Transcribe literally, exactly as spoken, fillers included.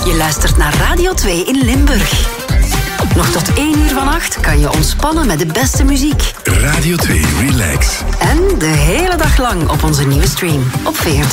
Je luistert naar Radio twee in Limburg. Nog tot één uur vannacht kan je ontspannen met de beste muziek. Radio twee Relax. En de hele dag lang op onze nieuwe stream op V R T